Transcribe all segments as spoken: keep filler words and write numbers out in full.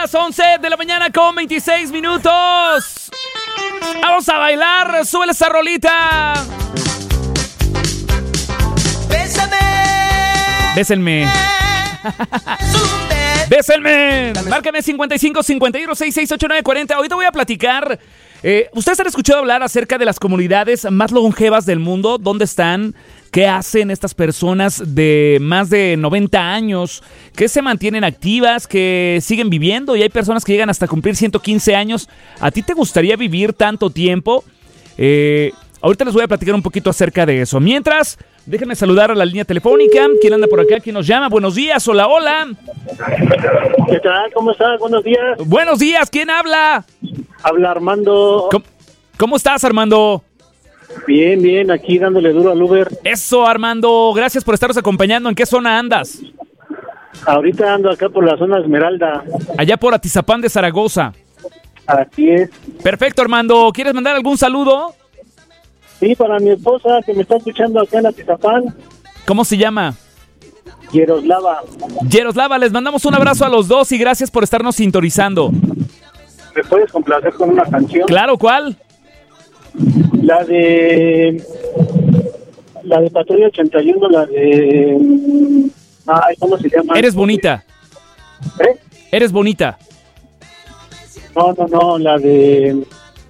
las once de la mañana con veintiséis minutos. Vamos a bailar, súbele esa rolita. Bésame. Bésenme. Bésenme. Márcame cincuenta y cinco cincuenta y uno sesenta y seis ochenta y nueve cuarenta. Ahorita voy a platicar. Eh, ¿Ustedes han escuchado hablar acerca de las comunidades más longevas del mundo? ¿Dónde están? ¿Qué hacen estas personas de más de noventa años? ¿Que se mantienen activas? ¿Que siguen viviendo? Y hay personas que llegan hasta cumplir ciento quince años. ¿A ti te gustaría vivir tanto tiempo? Eh, ahorita les voy a platicar un poquito acerca de eso. Mientras, déjenme saludar a la línea telefónica. ¿Quién anda por acá? ¿Quién nos llama? Buenos días. Hola, hola. ¿Qué tal? ¿Cómo estás? Buenos días. Buenos días. ¿Quién habla? Habla Armando. ¿Cómo, cómo estás, Armando? Bien, bien. Aquí dándole duro al Uber. Eso, Armando. Gracias por estarnos acompañando. ¿En qué zona andas? Ahorita ando acá por la zona Esmeralda. Allá por Atizapán de Zaragoza. Así es. Perfecto, Armando. ¿Quieres mandar algún saludo? Sí, para mi esposa que me está escuchando acá en Atizapán. ¿Cómo se llama? Yaroslava. Yaroslava, les mandamos un abrazo a los dos y gracias por estarnos sintonizando. ¿Me puedes complacer con una canción? Claro, ¿cuál? La de... La de Patrulla ochenta y uno, la de... Ay, ¿cómo se llama? Eres bonita. ¿Eh? Eres bonita. No, no, no, la de...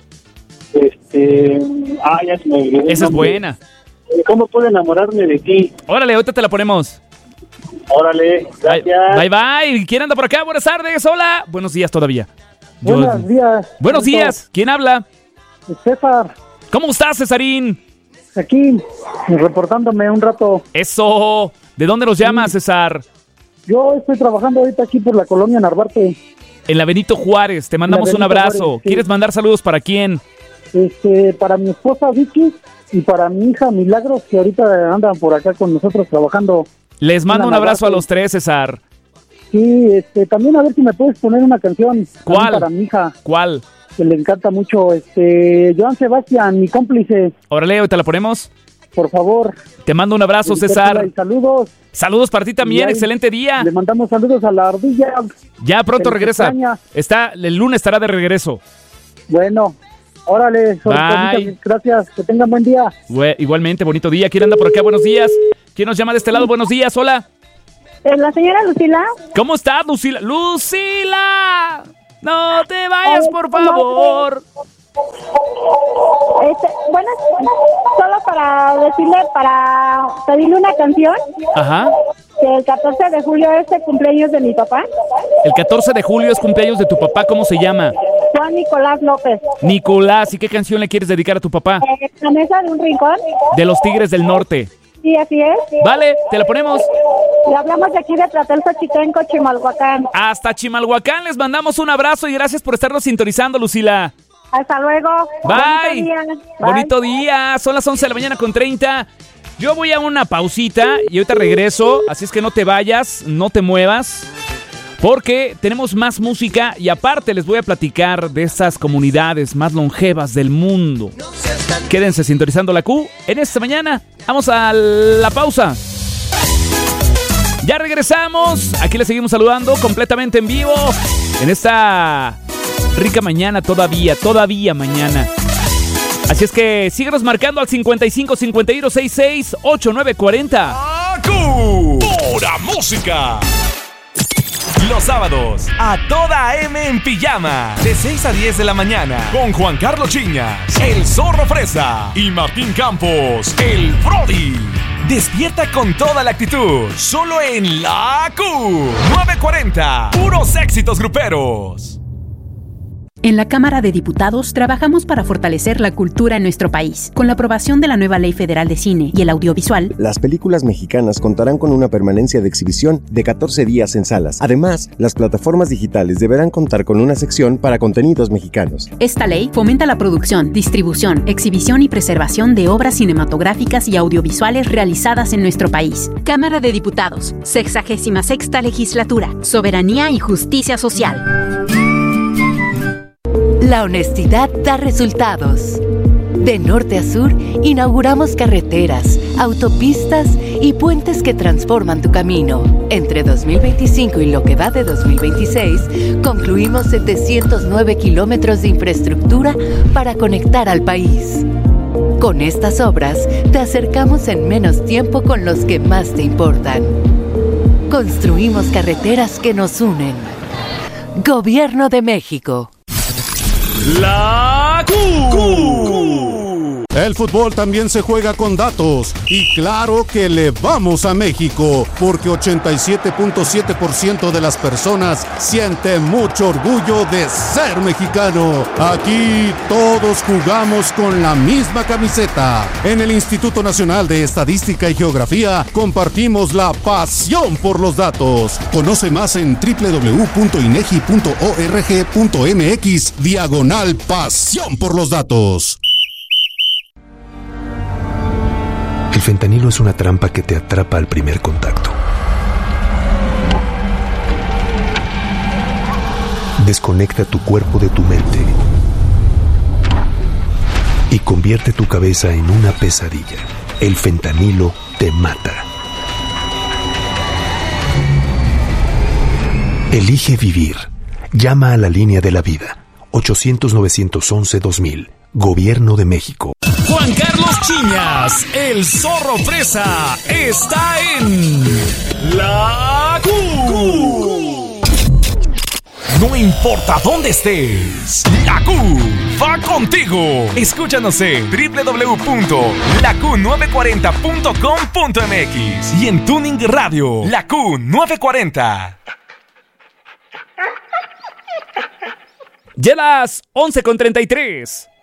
Este... Ah, ya se me olvidó. Esa es buena. ¿Cómo puedo enamorarme de ti? Órale, ahorita te la ponemos. Órale, gracias. Bye, bye. ¿Quién anda por acá? Buenas tardes, hola. Buenos días todavía. Yo... Buenos días. Buenos días. ¿Quién habla? César. ¿Cómo estás, Cesarín? Aquí, reportándome un rato. Eso. ¿De dónde nos llamas, César? Yo estoy trabajando ahorita aquí por la colonia Narvarte. En la Benito Juárez. Te mandamos Benito un abrazo. Juárez, sí. ¿Quieres mandar saludos para quién? Este, para mi esposa Vicky y para mi hija Milagros, que ahorita andan por acá con nosotros trabajando. Les mando un abrazo a Narvarte. los tres, César. Sí, este, también a ver si me puedes poner una canción. ¿Cuál? Para mi hija, ¿Cuál? que le encanta mucho. Este, Joan Sebastián, mi cómplice, Órale, ahorita la ponemos. por favor. Te mando un abrazo, César. Y saludos. Saludos para ti también, Y ahí excelente día. Le mandamos saludos a la ardilla. Ya pronto Se les regresa. extraña. Está, el lunes estará de regreso. Bueno, órale, sobre Bye. todo, gracias, que tengan buen día. Bue- igualmente, bonito día. ¿Quién anda por acá? Buenos días. ¿Quién nos llama de este lado? Buenos días, hola. La señora Lucila. ¿Cómo estás, Lucila? ¡Lucila! No te vayas, por favor. Este, bueno, solo para decirle, para pedirle una canción, Ajá. que el catorce de julio es el cumpleaños de mi papá, El catorce de julio es cumpleaños de tu papá. ¿Cómo se llama? Juan Nicolás López. Nicolás. ¿Y qué canción le quieres dedicar a tu papá? Eh, la mesa de un rincón. De los Tigres del Norte. Sí, así es. Vale, te la ponemos. Le hablamos de aquí de Tlatelolco, Chitenco, Chimalhuacán. Hasta Chimalhuacán les mandamos un abrazo y gracias por estarnos sintonizando, Lucila. Hasta luego. Bye. Bonito día. Bonito día. Son las once de la mañana con treinta. Yo voy a una pausita y ahorita regreso. Así es que no te vayas, no te muevas. Porque tenemos más música y aparte les voy a platicar de estas comunidades más longevas del mundo. Quédense sintonizando la Q en esta mañana. Vamos a la pausa. Ya regresamos. Aquí les seguimos saludando completamente en vivo en esta rica mañana todavía, todavía mañana. Así es que síguenos marcando al cincuenta y cinco cincuenta y uno sesenta y seis ochenta y nueve cuarenta. ¡Acu! ¡Pura música! Los sábados, a toda M en pijama, de seis a diez de la mañana, con Juan Carlos Chiñas, el Zorro Fresa y Martín Campos, el Brody. Despierta con toda la actitud, solo en la Q nueve cuarenta, puros éxitos gruperos. En la Cámara de Diputados trabajamos para fortalecer la cultura en nuestro país. Con la aprobación de la nueva Ley Federal de Cine y el Audiovisual, las películas mexicanas contarán con una permanencia de exhibición de catorce días en salas. Además, las plataformas digitales deberán contar con una sección para contenidos mexicanos. esta ley fomenta la producción, distribución, exhibición y preservación de obras cinematográficas y audiovisuales realizadas en nuestro país. Cámara de Diputados, sexagésima sexta Legislatura, Soberanía y Justicia Social. La honestidad da resultados. De norte a sur, inauguramos carreteras, autopistas y puentes que transforman tu camino. Entre dos mil veinticinco y lo que va de dos mil veintiséis, concluimos setecientos nueve kilómetros de infraestructura para conectar al país. Con estas obras, te acercamos en menos tiempo con los que más te importan. Construimos carreteras que nos unen. Gobierno de México. La Q. El fútbol también se juega con datos. Y claro que le vamos a México, porque ochenta y siete punto siete por ciento de las personas siente mucho orgullo de ser mexicano. Aquí todos jugamos con la misma camiseta. En el Instituto Nacional de Estadística y Geografía compartimos la pasión por los datos. Conoce más en doble u doble u doble u punto inegi punto org punto mx diagonal pasión por los datos. El fentanilo es una trampa que te atrapa al primer contacto. Desconecta tu cuerpo de tu mente y convierte tu cabeza en una pesadilla. El fentanilo te mata. Elige vivir. Llama a la línea de la vida. ochocientos, novecientos once, dos mil. Gobierno de México. Juan Carlos Chiñas, el zorro fresa, está en La Q. No importa dónde estés, La Q va contigo. Escúchanos en doble u doble u doble u punto la q nueve cuarenta punto com punto m x y en Tuning Radio, La Q nueve cuarenta. Ya las once con treinta y tres.